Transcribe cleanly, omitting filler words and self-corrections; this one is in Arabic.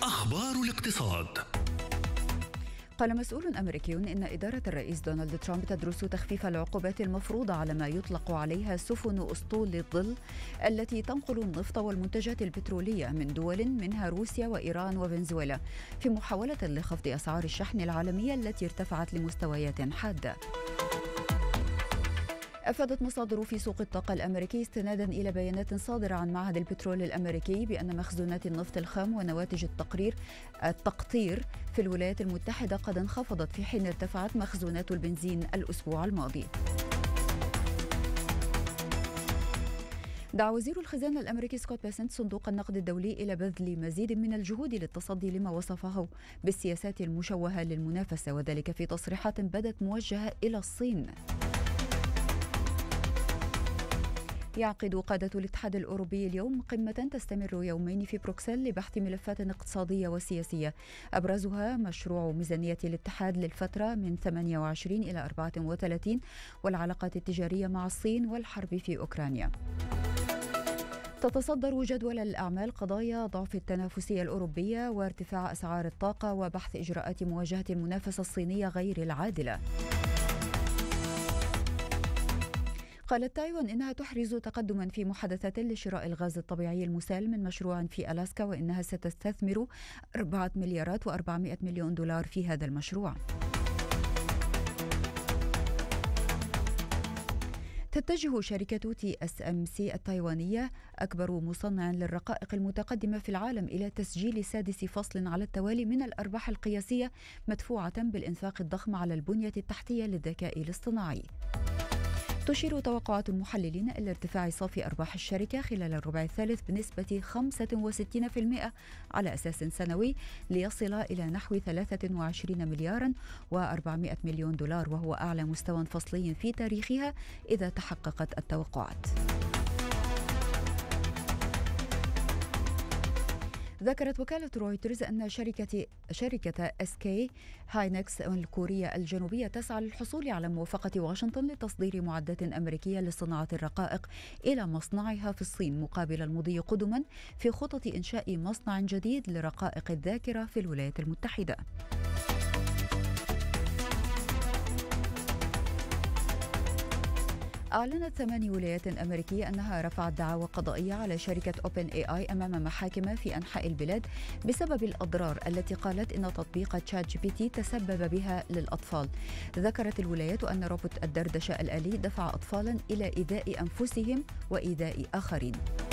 أخبار الاقتصاد. قال مسؤول أمريكي إن إدارة الرئيس دونالد ترامب تدرس تخفيف العقوبات المفروضة على ما يطلق عليها سفن أسطول الظل التي تنقل النفط والمنتجات البترولية من دول منها روسيا وإيران وفنزويلا، في محاولة لخفض أسعار الشحن العالمية التي ارتفعت لمستويات حادة. أفادت مصادر في سوق الطاقة الأمريكي استنادا إلى بيانات صادرة عن معهد البترول الأمريكي بأن مخزونات النفط الخام ونواتج التقطير في الولايات المتحدة قد انخفضت، في حين ارتفعت مخزونات البنزين الأسبوع الماضي. دعا وزير الخزانة الأمريكي سكوت بيسنت صندوق النقد الدولي إلى بذل مزيد من الجهود للتصدي لما وصفه بالسياسات المشوهة للمنافسة، وذلك في تصريحات بدت موجهة إلى الصين. يعقد قادة الاتحاد الأوروبي اليوم قمة تستمر يومين في بروكسل لبحث ملفات اقتصادية وسياسية، أبرزها مشروع ميزانية الاتحاد للفترة من 28 إلى 34 والعلاقات التجارية مع الصين والحرب في أوكرانيا. تتصدر جدول الأعمال قضايا ضعف التنافسية الأوروبية وارتفاع أسعار الطاقة وبحث إجراءات مواجهة المنافسة الصينية غير العادلة. قالت تايوان إنها تحرز تقدما في محادثات لشراء الغاز الطبيعي المسال من مشروع في ألاسكا، وإنها ستستثمر 4 مليارات و400 مليون دولار في هذا المشروع. تتجه شركة TSMC التايوانية أكبر مصنع للرقائق المتقدمة في العالم إلى تسجيل سادس فصل على التوالي من الأرباح القياسية مدفوعة بالإنفاق الضخم على البنية التحتية للذكاء الاصطناعي. تشير توقعات المحللين إلى ارتفاع صافي أرباح الشركة خلال الربع الثالث بنسبة 65% على أساس سنوي، ليصل إلى نحو 23 مليارا و400 مليون دولار، وهو أعلى مستوى فصلي في تاريخها إذا تحققت التوقعات. ذكرت وكالة رويترز أن شركة SK هاينكس الكورية الجنوبية تسعى للحصول على موافقة واشنطن لتصدير معدات أمريكية لصناعة الرقائق إلى مصنعها في الصين، مقابل المضي قدما في خطط إنشاء مصنع جديد لرقائق الذاكرة في الولايات المتحدة. أعلنت 8 ولايات أمريكية أنها رفعت دعاوى قضائية على شركة OpenAI أمام محاكم في أنحاء البلاد بسبب الأضرار التي قالت إن تطبيق ChatGPT تسبب بها للأطفال. ذكرت الولايات أن روبوت الدردشة الآلي دفع أطفالا إلى إيذاء أنفسهم وإيذاء آخرين.